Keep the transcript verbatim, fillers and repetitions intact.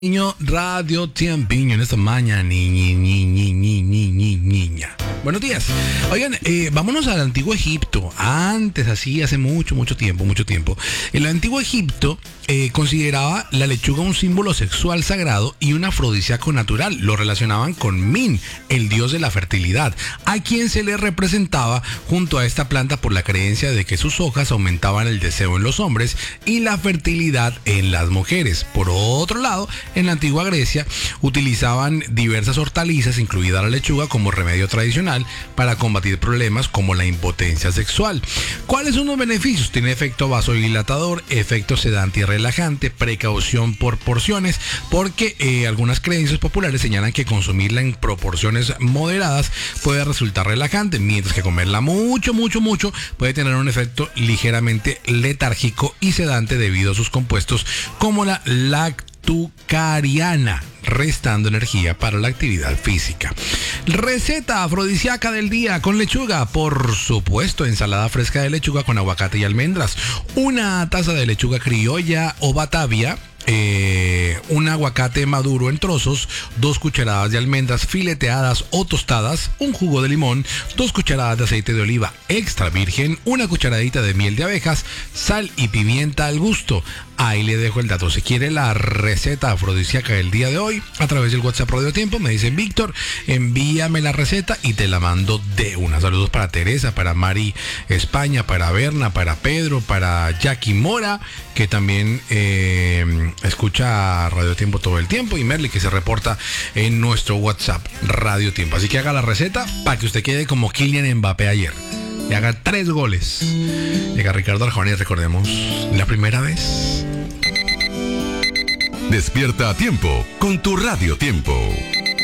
Niño Radio Tiempiño en esta mañana, ni, ni, ni, ni, ni, ni, ni, niña. Buenos días. Oigan, eh, vámonos al antiguo Egipto. Antes, así, hace mucho, mucho tiempo, mucho tiempo. El antiguo Egipto eh, consideraba la lechuga un símbolo sexual sagrado y un afrodisíaco natural. Lo relacionaban con Min, el dios de la fertilidad, a quien se le representaba junto a esta planta por la creencia de que sus hojas aumentaban el deseo en los hombres y la fertilidad en las mujeres. Por otro lado, en la antigua Grecia utilizaban diversas hortalizas, incluida la lechuga, como remedio tradicional para combatir problemas como la impotencia sexual. ¿Cuáles son los beneficios? Tiene efecto vasodilatador, efecto sedante y relajante, precaución por porciones, porque eh, algunas creencias populares señalan que consumirla en proporciones moderadas puede resultar relajante, mientras que comerla mucho, mucho, mucho puede tener un efecto ligeramente letárgico y sedante debido a sus compuestos como la lactucariana, restando energía para la actividad física. Receta afrodisíaca del día con lechuga. Por supuesto, ensalada fresca de lechuga con aguacate y almendras. Una taza de lechuga criolla o batavia. Eh, un aguacate maduro en trozos, dos cucharadas de almendras fileteadas o tostadas, un jugo de limón, dos cucharadas de aceite de oliva extra virgen, una cucharadita de miel de abejas, sal y pimienta al gusto. Ahí le dejo el dato. Si quiere la receta afrodisíaca del día de hoy, a través del WhatsApp Radio Tiempo, me dicen: Víctor, envíame la receta y te la mando de una. Saludos para Teresa, para Mari España, para Berna, para Pedro, para Jackie Mora, que también eh, escucha Radio Tiempo todo el tiempo, y Merly, que se reporta en nuestro WhatsApp Radio Tiempo. Así que haga la receta para que usted quede como Kylian Mbappé ayer y haga tres goles. Llega Ricardo Arjona y recordemos la primera vez. Despierta a tiempo con tu Radio Tiempo.